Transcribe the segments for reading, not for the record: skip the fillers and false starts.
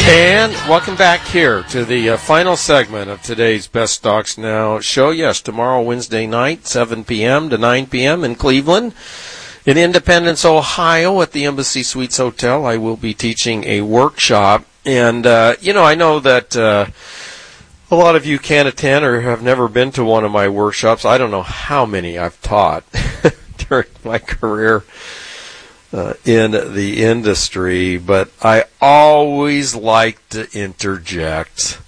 And welcome back here to the final segment of today's Best Stocks Now show. Yes, tomorrow, Wednesday night, 7 p.m. to 9 p.m. in Cleveland. In Independence, Ohio, at the Embassy Suites Hotel, I will be teaching a workshop. And, I know that a lot of you can't attend or have never been to one of my workshops. I don't know how many I've taught during my career in the industry, but I always like to interject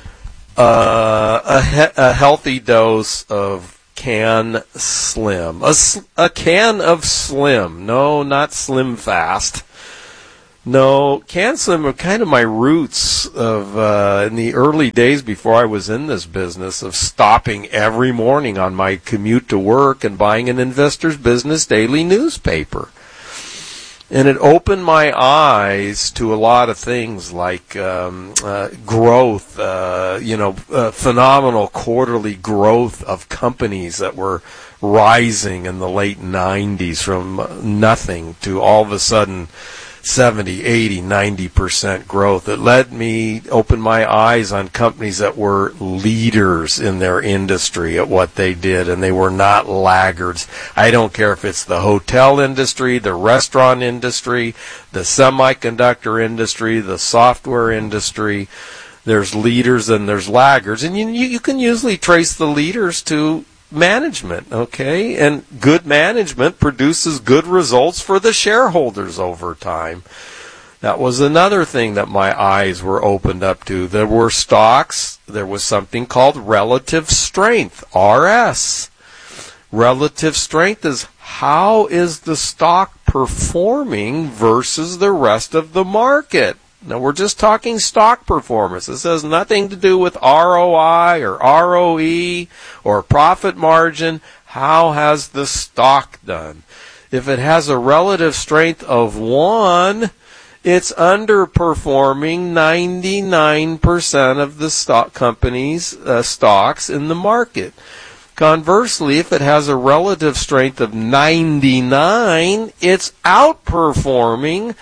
a healthy dose of Can Slim. A can of Slim. No, not Slim Fast. No, Can Slim are kind of my roots of in the early days before I was in this business of stopping every morning on my commute to work and buying an Investor's Business daily newspaper. And it opened my eyes to a lot of things like growth, phenomenal quarterly growth of companies that were rising in the late 90s from nothing to all of a sudden 70, 80, 90% growth. It led me, opened my eyes on companies that were leaders in their industry at what they did, and they were not laggards. I don't care if it's the hotel industry, the restaurant industry, the semiconductor industry, the software industry. There's leaders and there's laggards, and you can usually trace the leaders to management, okay? And good management produces good results for the shareholders over time. That was another thing that my eyes were opened up to. There were stocks. There was something called relative strength, RS. Relative strength is how is the stock performing versus the rest of the market. Now, we're just talking stock performance. This has nothing to do with ROI or ROE or profit margin. How has the stock done? If it has a relative strength of 1, it's underperforming 99% of the stock companies' stocks in the market. Conversely, if it has a relative strength of 99, it's outperforming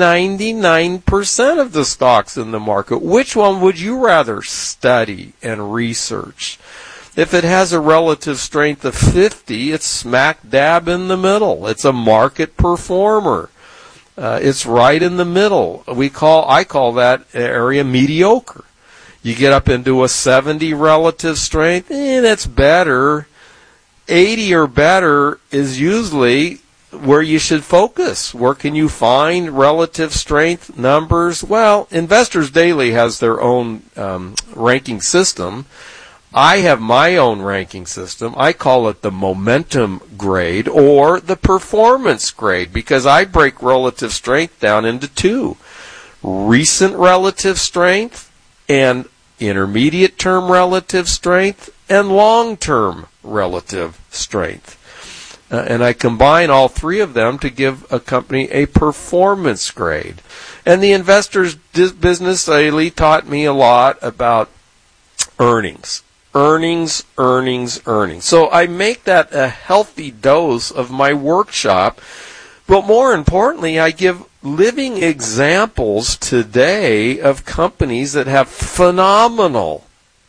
99% of the stocks in the market. Which one would you rather study and research? If it has a relative strength of 50, it's smack dab in the middle. It's a market performer. It's right in the middle. I call that area mediocre. You get up into a 70 relative strength, that's better. 80 or better is usually where you should focus. Where can you find relative strength numbers? Well, Investors Daily has their own ranking system. I have my own ranking system. I call it the momentum grade or the performance grade because I break relative strength down into 2. Recent relative strength and intermediate term relative strength and long-term relative strength. And I combine all 3 of them to give a company a performance grade. And the Investors Business Daily taught me a lot about earnings. Earnings. So I make that a healthy dose of my workshop. But more importantly, I give living examples today of companies that have phenomenal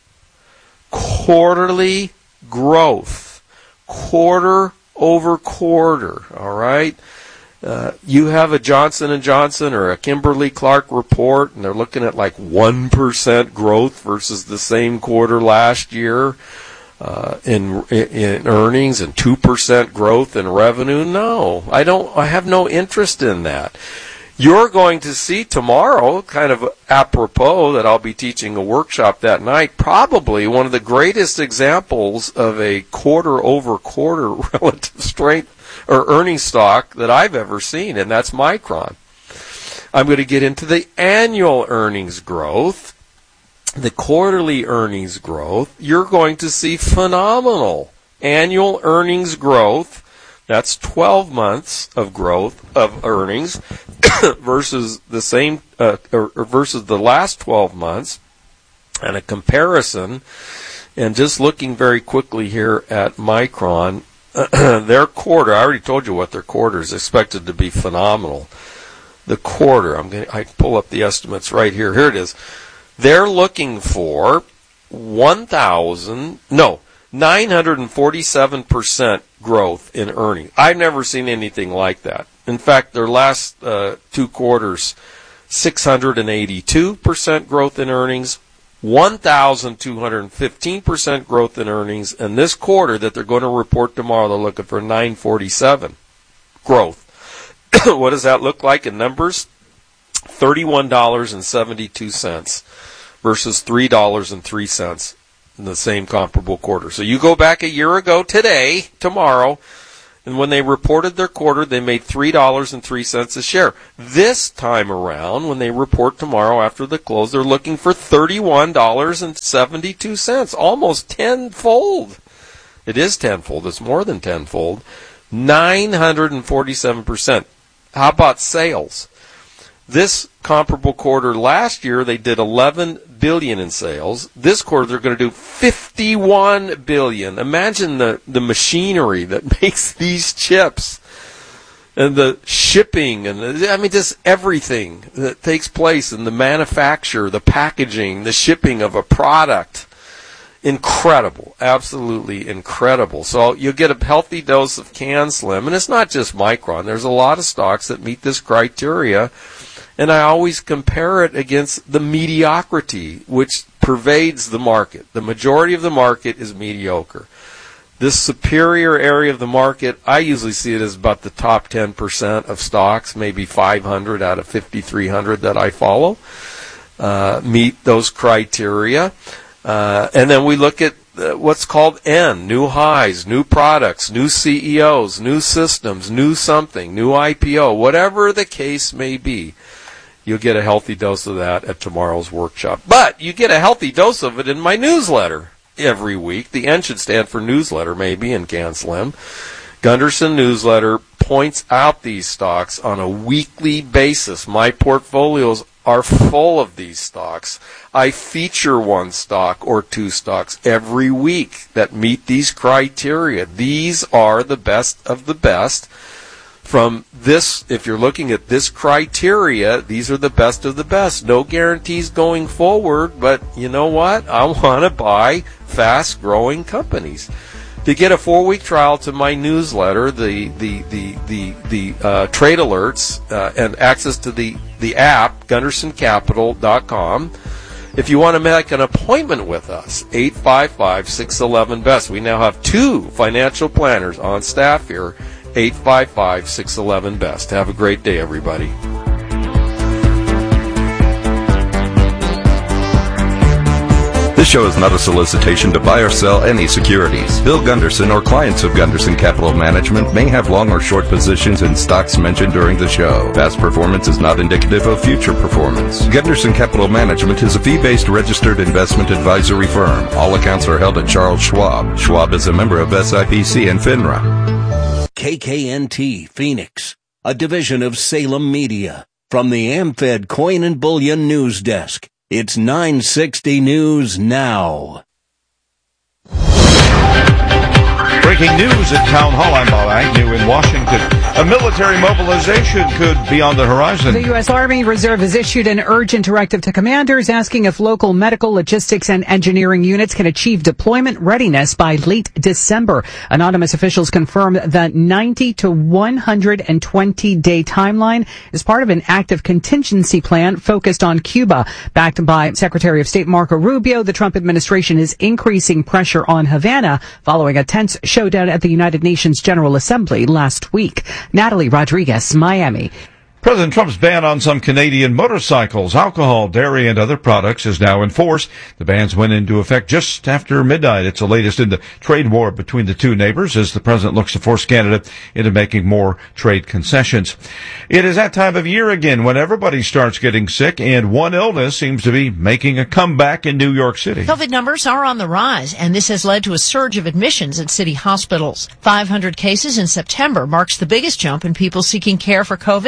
quarterly growth, quarter over quarter, all right? You have a Johnson & Johnson or a Kimberly-Clark report, and they're looking at like 1% growth versus the same quarter last year. In earnings and 2% growth in revenue? No, I have no interest in that. You're going to see tomorrow, kind of apropos that I'll be teaching a workshop that night, probably one of the greatest examples of a quarter over quarter relative strength or earnings stock that I've ever seen, and that's Micron. I'm going to get into the annual earnings growth. The quarterly earnings growth, you're going to see phenomenal annual earnings growth. That's 12 months of growth of earnings versus the same versus the last 12 months, and a comparison. And just looking very quickly here at Micron, their quarter, I already told you what their quarter is expected to be phenomenal. the quarter. I pull up the estimates right here. Here it is. They're looking for 947% growth in earnings. I've never seen anything like that. In fact, their last 2 quarters, 682% growth in earnings, 1,215% growth in earnings, and this quarter that they're going to report tomorrow, they're looking for 947 growth. What does that look like in numbers? $31.72 versus $3.03 in the same comparable quarter. So you go back a year ago today, tomorrow, and when they reported their quarter, they made $3.03 a share. This time around, when they report tomorrow after the close, they're looking for $31.72, almost tenfold. It is tenfold. It's more than tenfold. 947%. How about sales? This comparable quarter last year, they did $11 billion in sales. This quarter, they're going to do $51 billion. Imagine the machinery that makes these chips and the shipping and just everything that takes place in the manufacture, the packaging, the shipping of a product. Incredible. Absolutely incredible. So you'll get a healthy dose of CanSlim, and it's not just Micron. There's a lot of stocks that meet this criteria, and I always compare it against the mediocrity which pervades the market. The majority of the market is mediocre. This superior area of the market, I usually see it as about the top 10% of stocks, maybe 500 out of 5,300 that I follow, meet those criteria. And then we look at what's called N, new highs, new products, new CEOs, new systems, new something, new IPO, whatever the case may be. You'll get a healthy dose of that at tomorrow's workshop. But you get a healthy dose of it in my newsletter every week. The N should stand for newsletter, maybe, in CanSlim. Gunderson Newsletter points out these stocks on a weekly basis. My portfolios are full of these stocks. I feature one stock or two stocks every week that meet these criteria. These are the best of the best. From this, if you're looking at this criteria, these are the best of the best. No guarantees going forward, but you know what? I want to buy fast-growing companies. To get a 4-week trial to my newsletter, the trade alerts, and access to the app, GundersonCapital.com. If you want to make an appointment with us, 855-611-BEST. We now have 2 financial planners on staff here, 855-611-BEST. Have a great day, everybody. This show is not a solicitation to buy or sell any securities. Bill Gunderson or clients of Gunderson Capital Management may have long or short positions in stocks mentioned during the show. Past performance is not indicative of future performance. Gunderson Capital Management is a fee-based registered investment advisory firm. All accounts are held at Charles Schwab. Schwab is a member of SIPC and FINRA. KKNT Phoenix, a division of Salem Media. From the AmFed Coin and Bullion News Desk. It's 960 News Now. Breaking news at Town Hall. I'm Bob Agnew in Washington. A military mobilization could be on the horizon. The U.S. Army Reserve has issued an urgent directive to commanders asking if local medical, logistics, and engineering units can achieve deployment readiness by late December. Anonymous officials confirm the 90 to 120-day timeline is part of an active contingency plan focused on Cuba. Backed by Secretary of State Marco Rubio, the Trump administration is increasing pressure on Havana following a tense showdown at the United Nations General Assembly last week. Natalie Rodriguez, Miami. President Trump's ban on some Canadian motorcycles, alcohol, dairy, and other products is now in force. The bans went into effect just after midnight. It's the latest in the trade war between the two neighbors as the president looks to force Canada into making more trade concessions. It is that time of year again when everybody starts getting sick, and one illness seems to be making a comeback in New York City. COVID numbers are on the rise, and this has led to a surge of admissions at city hospitals. 500 cases in September marks the biggest jump in people seeking care for COVID since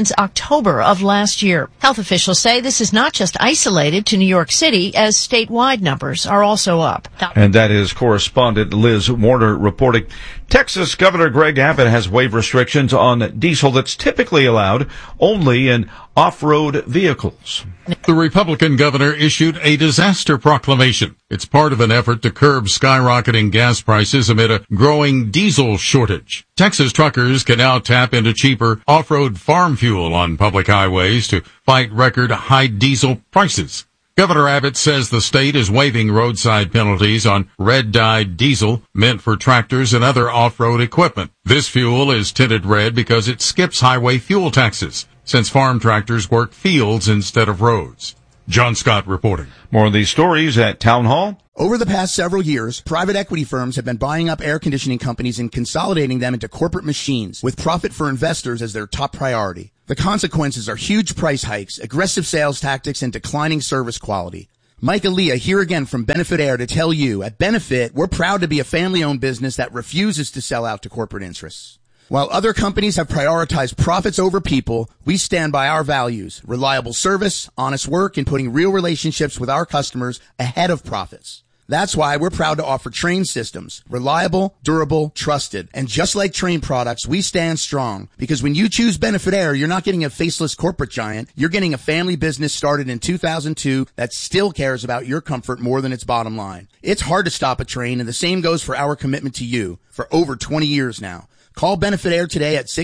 since October of last year. Health officials say this is not just isolated to New York City, as statewide numbers are also up. And that is correspondent Liz Warner reporting. Texas Governor Greg Abbott has waived restrictions on diesel that's typically allowed only in off-road vehicles. The Republican governor issued a disaster proclamation. It's part of an effort to curb skyrocketing gas prices amid a growing diesel shortage. Texas truckers can now tap into cheaper off-road farm fuel on public highways to fight record high diesel prices. Governor Abbott says the state is waiving roadside penalties on red-dyed diesel meant for tractors and other off-road equipment. This fuel is tinted red because it skips highway fuel taxes, since farm tractors work fields instead of roads. John Scott reporting. More of these stories at Town Hall. Over the past several years, private equity firms have been buying up air conditioning companies and consolidating them into corporate machines, with profit for investors as their top priority. The consequences are huge price hikes, aggressive sales tactics, and declining service quality. Mike Aaliyah here again from Benefit Air to tell you, at Benefit, we're proud to be a family-owned business that refuses to sell out to corporate interests. While other companies have prioritized profits over people, we stand by our values: reliable service, honest work, and putting real relationships with our customers ahead of profits. That's why we're proud to offer Trane systems. Reliable, durable, trusted. And just like Trane products, we stand strong. Because when you choose Benefit Air, you're not getting a faceless corporate giant. You're getting a family business started in 2002 that still cares about your comfort more than its bottom line. It's hard to stop a Trane, and the same goes for our commitment to you for over 20 years now. Call Benefit Air today at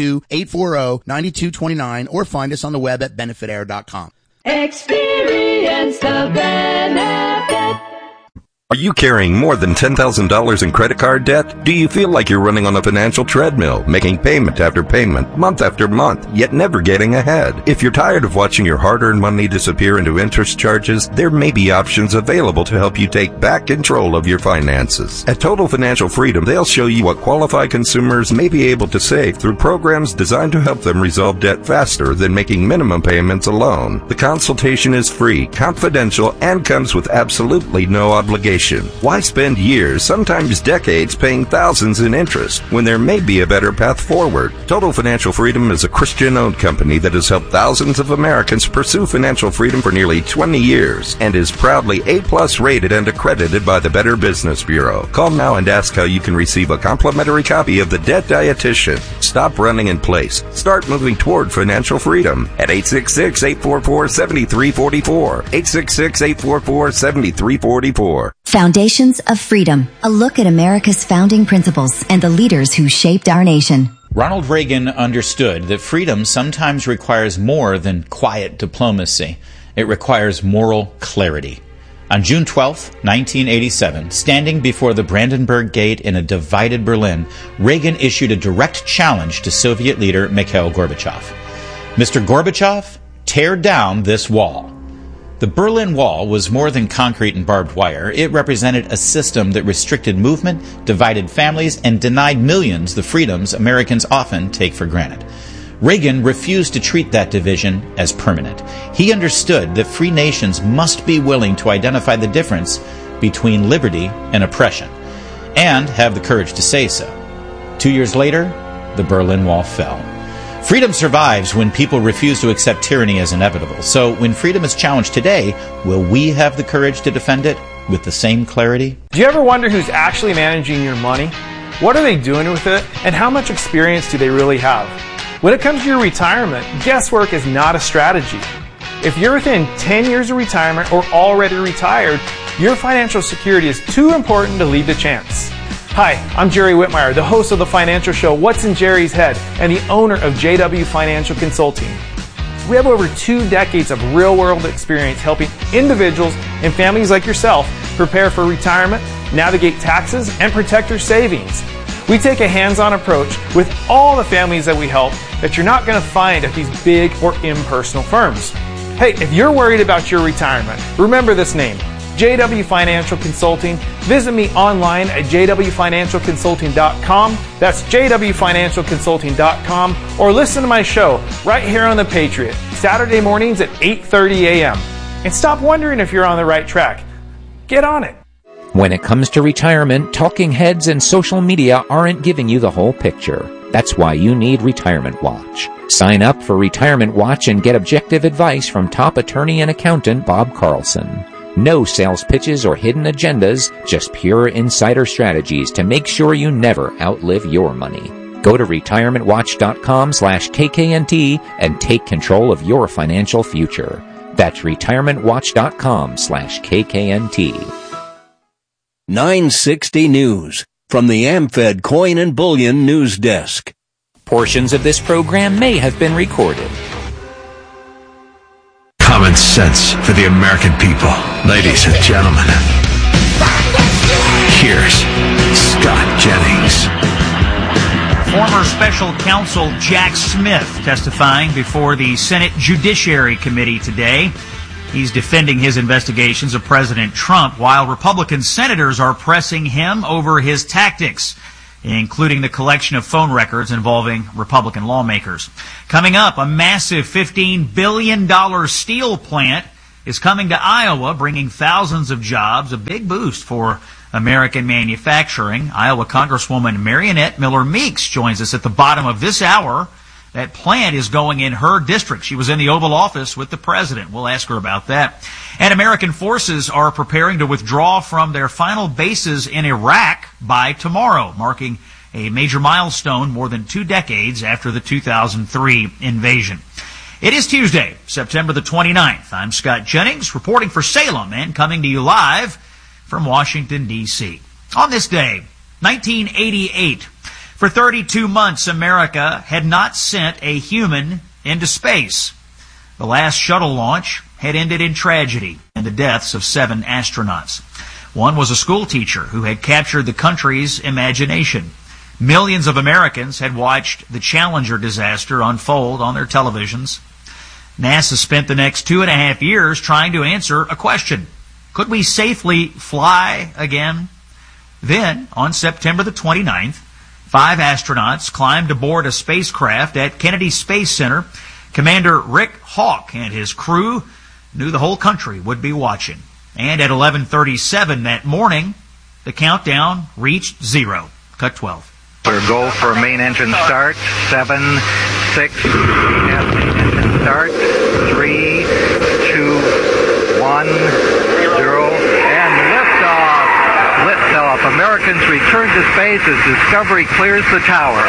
602-840-9229 or find us on the web at benefitair.com. Experience the benefit. Are you carrying more than $10,000 in credit card debt? Do you feel like you're running on a financial treadmill, making payment after payment, month after month, yet never getting ahead? If you're tired of watching your hard-earned money disappear into interest charges, there may be options available to help you take back control of your finances. At Total Financial Freedom, they'll show you what qualified consumers may be able to save through programs designed to help them resolve debt faster than making minimum payments alone. The consultation is free, confidential, and comes with absolutely no obligation. Why spend years, sometimes decades, paying thousands in interest when there may be a better path forward? Total Financial Freedom is a Christian-owned company that has helped thousands of Americans pursue financial freedom for nearly 20 years and is proudly A+ rated and accredited by the Better Business Bureau. Call now and ask how you can receive a complimentary copy of The Debt Dietitian. Stop running in place. Start moving toward financial freedom at 866-844-7344. 866-844-7344. Foundations of Freedom, a look at America's founding principles and the leaders who shaped our nation. Ronald Reagan understood that freedom sometimes requires more than quiet diplomacy. It requires moral clarity. On June 12, 1987, standing before the Brandenburg Gate in a divided Berlin, Reagan issued a direct challenge to Soviet leader Mikhail Gorbachev. Mr. Gorbachev, tear down this wall. The Berlin Wall was more than concrete and barbed wire. It represented a system that restricted movement, divided families, and denied millions the freedoms Americans often take for granted. Reagan refused to treat that division as permanent. He understood that free nations must be willing to identify the difference between liberty and oppression, and have the courage to say so. 2 years later, the Berlin Wall fell. Freedom survives when people refuse to accept tyranny as inevitable. So when freedom is challenged today, will we have the courage to defend it with the same clarity? Do you ever wonder who's actually managing your money? What are they doing with it? And how much experience do they really have? When it comes to your retirement, guesswork is not a strategy. If you're within 10 years of retirement or already retired, your financial security is too important to leave to chance. Hi, I'm Jerry Whitmire, the host of the financial show What's in Jerry's Head and the owner of JW Financial Consulting. We have over 2 decades of real-world experience helping individuals and families like yourself prepare for retirement, navigate taxes, and protect their savings. We take a hands-on approach with all the families that we help that you're not going to find at these big or impersonal firms. Hey, if you're worried about your retirement, remember this name, JW Financial Consulting. Visit me online at jwfinancialconsulting.com. That's jwfinancialconsulting.com. Or listen to my show right here on The Patriot, Saturday mornings at 8:30 a.m. And stop wondering if you're on the right track. Get on it. When it comes to retirement, talking heads and social media aren't giving you the whole picture. That's why you need Retirement Watch. Sign up for Retirement Watch and get objective advice from top attorney and accountant Bob Carlson. No sales pitches or hidden agendas, just pure insider strategies to make sure you never outlive your money. Go to retirementwatch.com/KKNT and take control of your financial future. That's retirementwatch.com/KKNT. 960 News from the AmFed Coin and Bullion News Desk. Portions of this program may have been recorded. Common sense for the American people. Ladies and gentlemen, here's Scott Jennings. Former special counsel Jack Smith testifying before the Senate Judiciary Committee today. He's defending his investigations of President Trump while Republican senators are pressing him over his tactics, including the collection of phone records involving Republican lawmakers. Coming up, a massive $15 billion steel plant is coming to Iowa, bringing thousands of jobs, a big boost for American manufacturing. Iowa Congresswoman Marionette Miller Meeks joins us at the bottom of this hour. That plant is going in her district. She was in the Oval Office with the president. We'll ask her about that. And American forces are preparing to withdraw from their final bases in Iraq by tomorrow, marking a major milestone more than 2 decades after the 2003 invasion. It is Tuesday, September the 29th. I'm Scott Jennings, reporting for Salem and coming to you live from Washington, D.C. On this day, 1988, for 32 months, America had not sent a human into space. The last shuttle launch had ended in tragedy and the deaths of 7 astronauts. One was a school teacher who had captured the country's imagination. Millions of Americans had watched the Challenger disaster unfold on their televisions. NASA spent the next 2.5 years trying to answer a question. Could we safely fly again? Then, on September the 29th, 5 astronauts climbed aboard a spacecraft at Kennedy Space Center. Commander Rick Hawk and his crew knew the whole country would be watching. And at 11:37 that morning, the countdown reached 0. Cut 12. Clear go for main engine start. 7, 6, yes, main engine start. 3, 2, 1, 0, and liftoff. Liftoff. Americans return to space as Discovery clears the tower.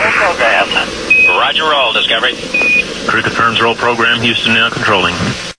Roger, roll, Discovery. Crew confirms roll program. Houston now controlling.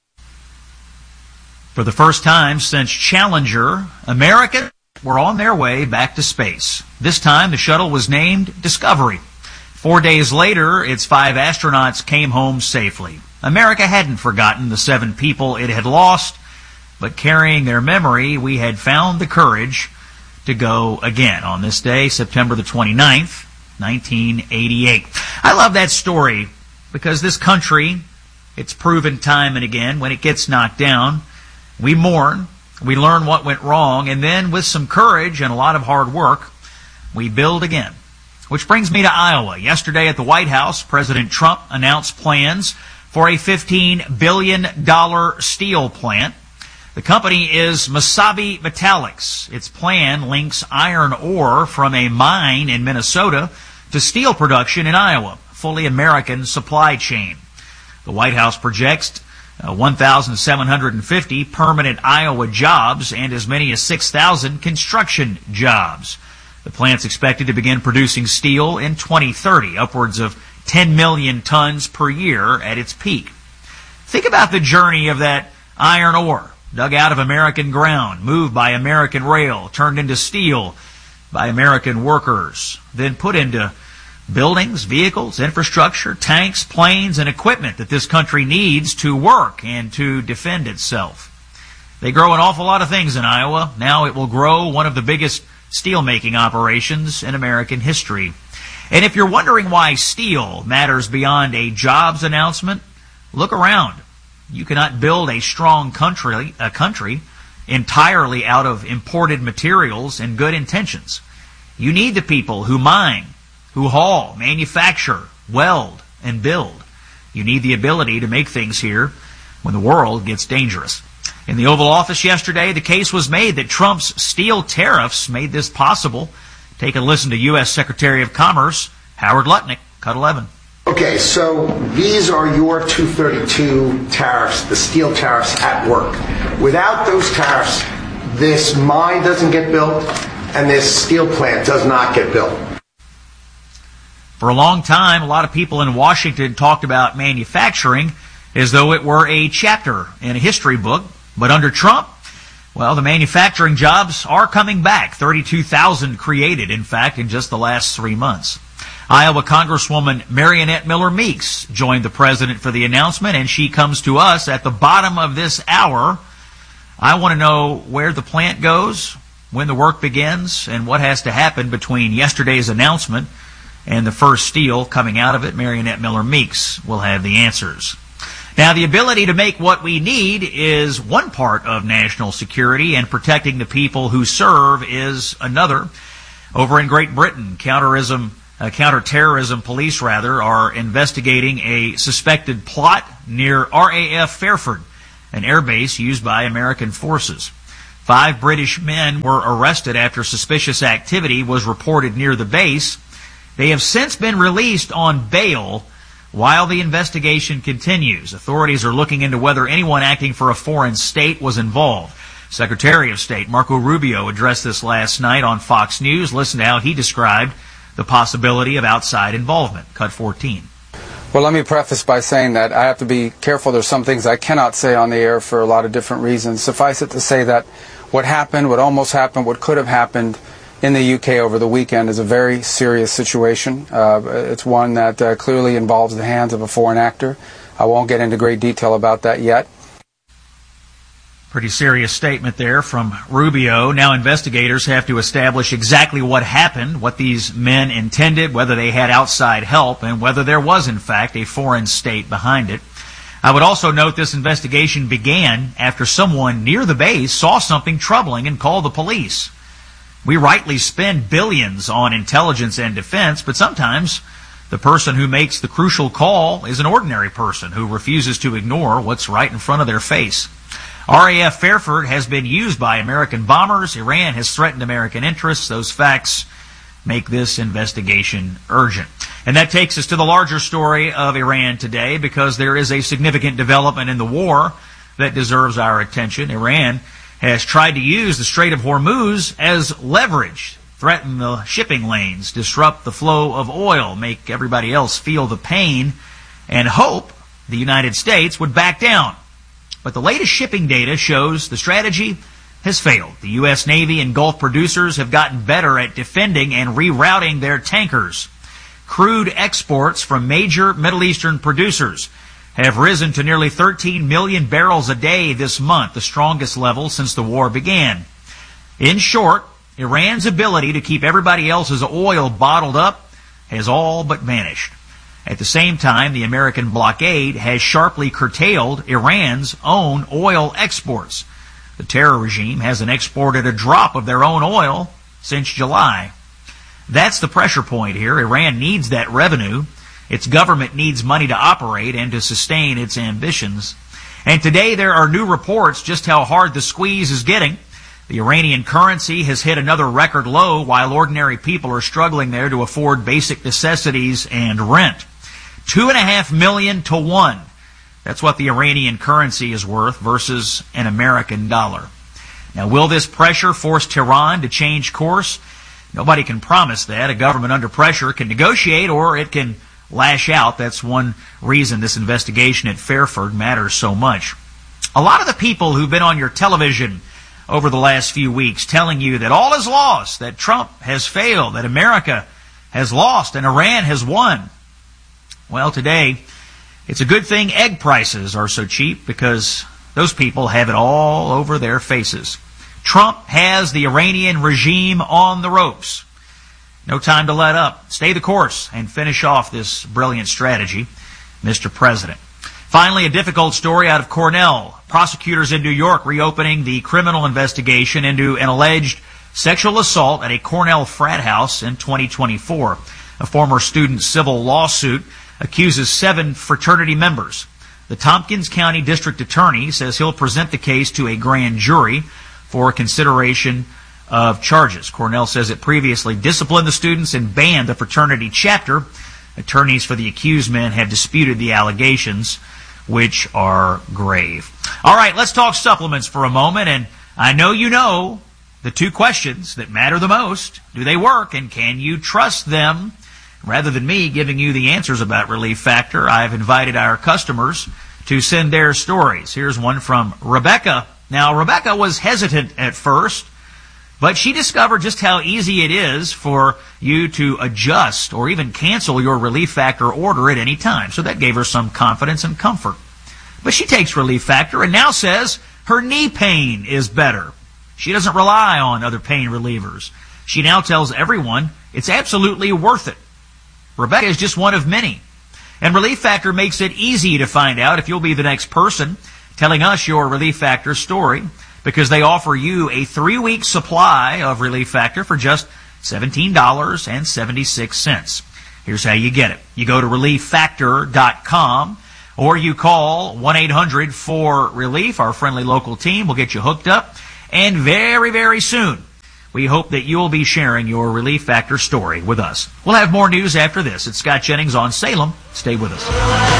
For the first time since Challenger, Americans were on their way back to space. This time, the shuttle was named Discovery. 4 days later, its 5 astronauts came home safely. America hadn't forgotten the 7 people it had lost, but carrying their memory, we had found the courage to go again on this day, September the 29th, 1988. I love that story because this country, it's proven time and again, when it gets knocked down, we mourn, we learn what went wrong, and then with some courage and a lot of hard work, we build again. Which brings me to Iowa. Yesterday at the White House, President Trump announced plans for a $15 billion steel plant. The company is Mesabi Metallics. Its plan links iron ore from a mine in Minnesota to steel production in Iowa, a fully American supply chain. The White House projects 1,750 permanent Iowa jobs and as many as 6,000 construction jobs. The plant's expected to begin producing steel in 2030, upwards of 10 million tons per year at its peak. Think about the journey of that iron ore, dug out of American ground, moved by American rail, turned into steel by American workers, then put into buildings, vehicles, infrastructure, tanks, planes, and equipment that this country needs to work and to defend itself. They grow an awful lot of things in Iowa. Now it will grow one of the biggest steel-making operations in American history. And if you're wondering why steel matters beyond a jobs announcement, look around. You cannot build a strong country entirely out of imported materials and good intentions. You need the people who mine, who haul, manufacture, weld, and build. You need the ability to make things here when the world gets dangerous. In the Oval Office yesterday, the case was made that Trump's steel tariffs made this possible. Take a listen to U.S. Secretary of Commerce Howard Lutnick. Cut 11. Okay, so these are your 232 tariffs, the steel tariffs at work. Without those tariffs, this mine doesn't get built and this steel plant does not get built. For a long time, a lot of people in Washington talked about manufacturing as though it were a chapter in a history book. But under Trump, well, the manufacturing jobs are coming back. 32,000 created, in fact, in just the last 3 months. Iowa Congresswoman Mariannette Miller Meeks joined the president for the announcement, and she comes to us at the bottom of this hour. I want to know where the plant goes, when the work begins, and what has to happen between yesterday's announcement and the first steel coming out of it. Mariannette Miller Meeks will have the answers. Now, the ability to make what we need is one part of national security, and protecting the people who serve is another. Over in Great Britain, counterterrorism police are investigating a suspected plot near RAF Fairford, an airbase used by American forces. 5 British men were arrested after suspicious activity was reported near the base. They have since been released on bail while the investigation continues. Authorities are looking into whether anyone acting for a foreign state was involved. Secretary of State Marco Rubio addressed this last night on Fox News. Listen to how he described the possibility of outside involvement. Cut 14. Well, let me preface by saying that I have to be careful. There's some things I cannot say on the air for a lot of different reasons. Suffice it to say that what happened, what almost happened, what could have happened in the UK over the weekend is a very serious situation. It's one that clearly involves the hands of a foreign actor. I won't get into great detail about that yet. Pretty serious statement there from Rubio. Now investigators have to establish exactly what happened, what these men intended, whether they had outside help, and whether there was, in fact, a foreign state behind it. I would also note this investigation began after someone near the base saw something troubling and called the police. We rightly spend billions on intelligence and defense, but sometimes the person who makes the crucial call is an ordinary person who refuses to ignore what's right in front of their face. RAF Fairford has been used by American bombers. Iran has threatened American interests. Those facts make this investigation urgent. And that takes us to the larger story of Iran today, because there is a significant development in the war that deserves our attention. Iran has tried to use the Strait of Hormuz as leverage, threaten the shipping lanes, disrupt the flow of oil, make everybody else feel the pain, and hope the United States would back down. But the latest shipping data shows the strategy has failed. The U.S. Navy and Gulf producers have gotten better at defending and rerouting their tankers. Crude exports from major Middle Eastern producers have risen to nearly 13 million barrels a day this month, the strongest level since the war began. In short, Iran's ability to keep everybody else's oil bottled up has all but vanished. At the same time, the American blockade has sharply curtailed Iran's own oil exports. The terror regime hasn't exported a drop of their own oil since July. That's the pressure point here. Iran needs that revenue. Its government needs money to operate and to sustain its ambitions. And today there are new reports just how hard the squeeze is getting. The Iranian currency has hit another record low, while ordinary people are struggling there to afford basic necessities and rent. 2.5 million to 1. That's what the Iranian currency is worth versus an American dollar. Now, will this pressure force Tehran to change course? Nobody can promise that. A government under pressure can negotiate, or it can lash out. That's one reason this investigation at Fairford matters so much. A lot of the people who've been on your television over the last few weeks telling you that all is lost, that Trump has failed, that America has lost and Iran has won. Well, today, it's a good thing egg prices are so cheap, because those people have it all over their faces. Trump has the Iranian regime on the ropes. No time to let up. Stay the course and finish off this brilliant strategy, Mr. President. Finally, a difficult story out of Cornell. Prosecutors in New York reopening the criminal investigation into an alleged sexual assault at a Cornell frat house in 2024. A former student civil lawsuit accuses 7 fraternity members. The Tompkins County District Attorney says he'll present the case to a grand jury for consideration of charges. Cornell says it previously disciplined the students and banned the fraternity chapter. Attorneys for the accused men have disputed the allegations, which are grave. All right, let's talk supplements for a moment. And I know you know the two questions that matter the most. Do they work, and can you trust them? Rather than me giving you the answers about Relief Factor, I've invited our customers to send their stories. Here's one from Rebecca. Now, Rebecca was hesitant at first, but she discovered just how easy it is for you to adjust or even cancel your Relief Factor order at any time. So that gave her some confidence and comfort. But she takes Relief Factor and now says her knee pain is better. She doesn't rely on other pain relievers. She now tells everyone it's absolutely worth it. Rebecca is just one of many. And Relief Factor makes it easy to find out if you'll be the next person telling us your Relief Factor story, because they offer you a 3-week supply of Relief Factor for just $17.76. Here's how you get it. You go to ReliefFactor.com, or you call 1-800-4RELIEF. Our friendly local team will get you hooked up. And very, very soon, we hope that you'll be sharing your Relief Factor story with us. We'll have more news after this. It's Scott Jennings on Salem. Stay with us.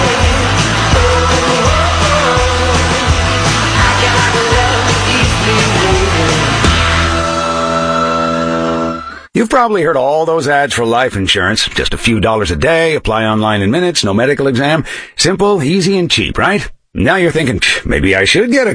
You've probably heard all those ads for life insurance. Just a few dollars a day, apply online in minutes, no medical exam. Simple, easy, and cheap, right? Now you're thinking, maybe I should get a